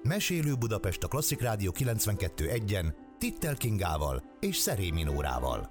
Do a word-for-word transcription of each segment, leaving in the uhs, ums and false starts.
Mesélő Budapest a Klasszik Rádió kilencvenkettő egyen Tittel Kingával és Szerémi Nórával.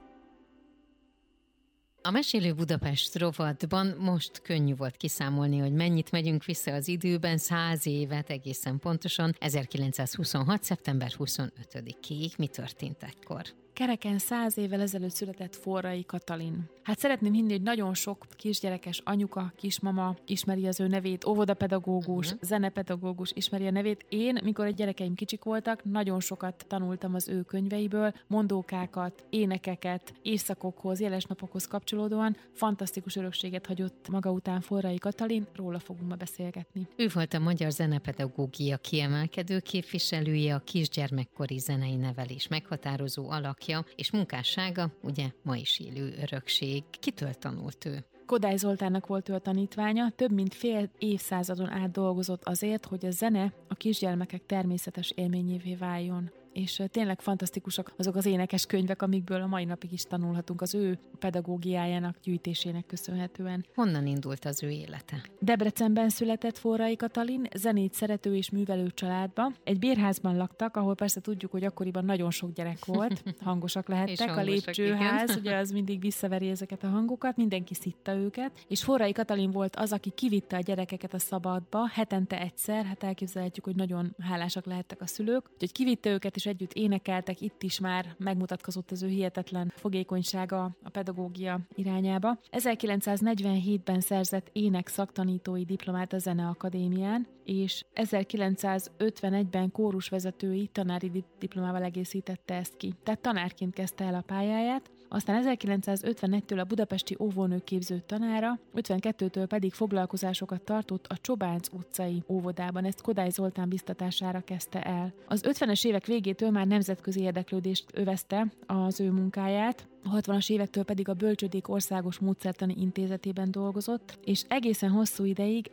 A Mesélő Budapest rovatban most könnyű volt kiszámolni, hogy mennyit megyünk vissza az időben, száz évet egészen pontosan, ezerkilencszázhuszonhat. szeptember huszonötödikéig. Mi történt ekkor? Kereken száz évvel ezelőtt született Forrai Katalin. Hát szeretném hinni, hogy nagyon sok kisgyerekes anyuka, kismama ismeri az ő nevét, óvodapedagógus, uh-huh. zenepedagógus ismeri a nevét. Én, mikor a gyerekeim kicsik voltak, nagyon sokat tanultam az ő könyveiből, mondókákat, énekeket, éjszakokhoz, jeles napokhoz kapcsolódóan. Fantasztikus örökséget hagyott maga után Forrai Katalin, róla fogunk ma beszélgetni. Ő volt a magyar zenepedagógia kiemelkedő képviselője, a kisgyermekkori zenei nevelés meghatározó alak, és munkássága ugye ma is élő örökség. Kitől tanult ő? Kodály Zoltánnak volt ő a tanítványa, több mint fél évszázadon át dolgozott azért, hogy a zene a kisgyermekek természetes élményévé váljon. És tényleg fantasztikusak azok az énekes könyvek, amikből a mai napig is tanulhatunk az ő pedagógiájának, gyűjtésének köszönhetően. Honnan indult az ő élete? Debrecenben született Forrai Katalin, zenét szerető és művelő családba. Egy bérházban laktak, ahol persze tudjuk, hogy akkoriban nagyon sok gyerek volt, hangosak lehettek, hangosak, a lépcsőház, igen. Ugye az mindig visszaveri ezeket a hangokat, mindenki szitta őket, és Forrai Katalin volt az, aki kivitte a gyerekeket a szabadba, hetente egyszer, hát elképzelhetjük, hogy nagyon hálásak lehettek a szülők, úgyhogy kivitte őket, és együtt énekeltek, itt is már megmutatkozott az ő hihetetlen fogékonysága a pedagógia irányába. ezerkilencszáznegyvenhétben szerzett ének szaktanítói diplomát a Zeneakadémián, és ezerkilencszázötvenegyben kórusvezetői tanári diplomával egészítette ezt ki. Tehát tanárként kezdte el a pályáját, aztán ezerkilencszázötvenegytől a budapesti óvónőképző tanára, ötvenkettőtől pedig foglalkozásokat tartott a Csobánc utcai óvodában, ezt Kodály Zoltán biztatására kezdte el. Az ötvenes évek végétől már nemzetközi érdeklődést övezte az ő munkáját, a hatvanas évektől pedig a Bölcsődék Országos Módszertani Intézetében dolgozott, és egészen hosszú ideig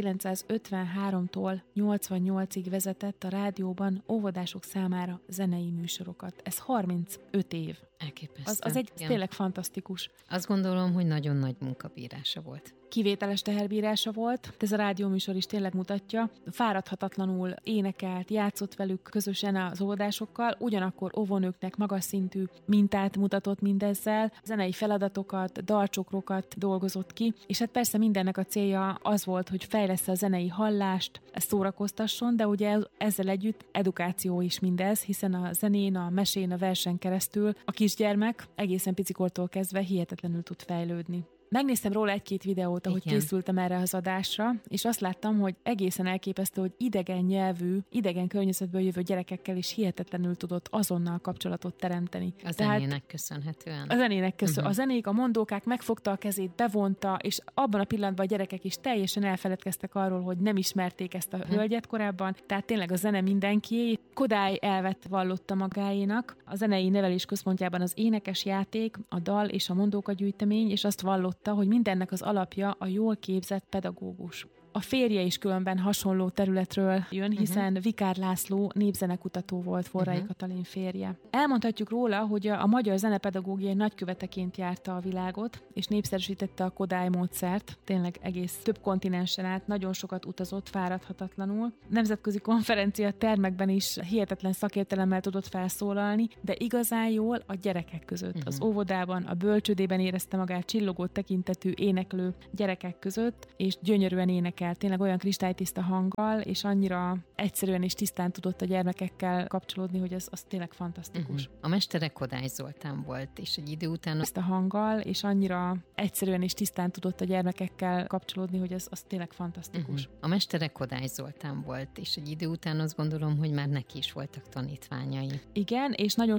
ezerkilencszázötvenháromtól nyolcvannyolcig vezetett a rádióban óvodások számára zenei műsorokat. Ez harmincöt év. Elképesztő. Az, az egy tényleg fantasztikus. Azt gondolom, hogy nagyon nagy munkabírása volt. Kivételes teherbírása volt, ez a rádióműsor is tényleg mutatja. Fáradhatatlanul énekelt, játszott velük közösen az óvodásokkal, ugyanakkor óvónőknek magas szintű mintát mutatott mindezzel, zenei feladatokat, dalcsokrokat dolgozott ki, és hát persze mindennek a célja az volt, hogy fejlessze a zenei hallást, ezt szórakoztasson, de ugye ezzel együtt edukáció is mindez, hiszen a zenén, a mesén, a versen keresztül a kisgyermek egészen picikortól kezdve hihetetlenül tud fejlődni. Megnéztem róla egy-két videót, ahogy Igen. készültem erre az adásra, és azt láttam, hogy egészen elképesztő, hogy idegen nyelvű, idegen környezetből jövő gyerekekkel is hihetetlenül tudott azonnal kapcsolatot teremteni. A zenének köszönhetően. A zenének köszönhetően. Uh-huh. A zenék, a mondókák, megfogta a kezét, bevonta, és abban a pillanatban a gyerekek is teljesen elfeledkeztek arról, hogy nem ismerték ezt a uh-huh. hölgyet korábban, tehát tényleg a zene mindenkié. Kodály elvet vallotta magáénak, a zenei nevelés központjában az énekes játék, a dal és a mondóka gyűjtemény, és azt vallotta, hogy mindennek az alapja a jól képzett pedagógus. A férje is különben hasonló területről jön, hiszen uh-huh. Vikár László népzenekutató volt Forrai uh-huh. Katalin férje. Elmondhatjuk róla, hogy a, a magyar zenepedagógia nagyköveteként járta a világot, és népszerűsítette a Kodály módszert, tényleg egész több kontinensen át, nagyon sokat utazott fáradhatatlanul. Nemzetközi konferencia termekben is hihetetlen szakértelemmel tudott felszólalni, de igazán jól a gyerekek között. Uh-huh. Az óvodában, a bölcsődében érezte magát csillogó tekintetű, éneklő gyerekek között, és gyönyörűen énekel. Tényleg olyan kristálytiszta hanggal, és annyira egyszerűen és tisztán tudott a gyermekekkel kapcsolódni, hogy ez az tényleg fantasztikus. Uh-huh. A mestere Kodály Zoltán volt, és egy idő után... Ezt a hanggal, és annyira egyszerűen és tisztán tudott a gyermekekkel kapcsolódni, hogy ez az tényleg fantasztikus. Uh-huh. A mestere Kodály Zoltán volt, és egy idő után azt gondolom, hogy már neki is voltak tanítványai. Igen, és nagyon